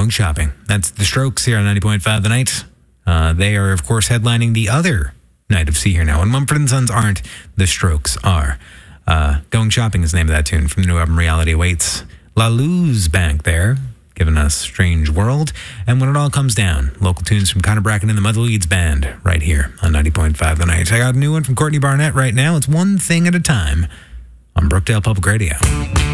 Going Shopping. That's The Strokes here on 90.5 The Night. They are, of course, headlining the other night of See Here Now. When Mumford & Sons aren't, The Strokes are. Going Shopping is the name of that tune from the new album Reality Awaits. La Luz Bank there, giving us Strange World. And When It All Comes Down, local tunes from Connor Bracken and the Mother Leeds Band right here on 90.5 The Night. I got a new one from Courtney Barnett right now. It's One Thing at a Time on Brookdale Public Radio.